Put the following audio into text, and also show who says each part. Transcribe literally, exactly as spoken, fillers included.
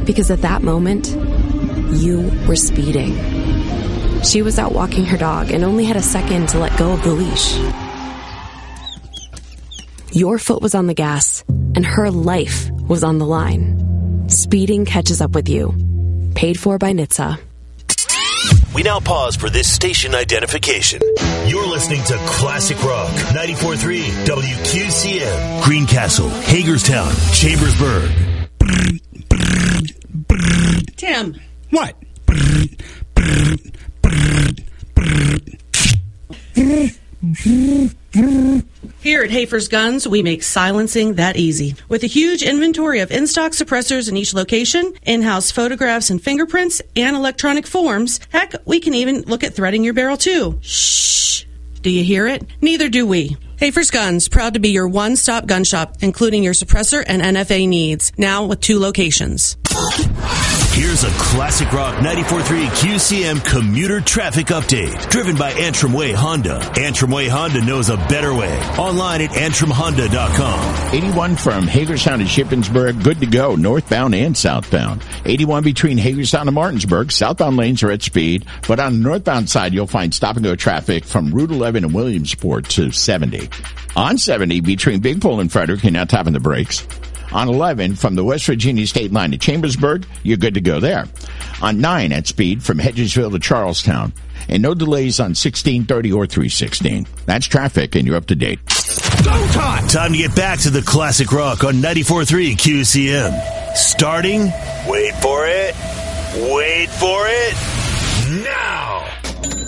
Speaker 1: Because at that moment, you were speeding. She was out walking her dog and only had a second to let go of the leash. Your foot was on the gas, and her life was on the line. Speeding catches up with you. Paid for by N H T S A.
Speaker 2: We now pause for this station identification. You're listening to Classic Rock ninety-four point three W Q C M. Greencastle, Hagerstown, Chambersburg.
Speaker 3: Tim.
Speaker 4: What?
Speaker 3: Here at Hafer's Guns, we make silencing that easy. With a huge inventory of in-stock suppressors in each location, in-house photographs and fingerprints, and electronic forms, heck, we can even look at threading your barrel too. Shh. Do you hear it? Neither do we. Hafer's Guns, proud to be your one-stop gun shop, including your suppressor and N F A needs, now with two locations.
Speaker 2: Here's a Classic Rock ninety-four point three Q C M commuter traffic update, driven by Antrim Way Honda. Antrim Way Honda knows a better way. Online at antrim honda dot com.
Speaker 5: eighty-one from Hagerstown to Shippensburg, good to go, northbound and southbound. eighty-one between Hagerstown and Martinsburg, southbound lanes are at speed, but on the northbound side, you'll find stop-and-go traffic from Route eleven and Williamsport to seventy. On seventy, between Big Pole and Frederick, you're now tapping the brakes. On eleven, from the West Virginia state line to Chambersburg, you're good to go there. On nine, at speed from Hedgesville to Charlestown. And no delays on sixteen thirty or three sixteen. That's traffic, and you're up to date.
Speaker 2: Go time! Time to get back to the Classic Rock on ninety-four point three Q C M. Starting, wait for it, wait for it, now!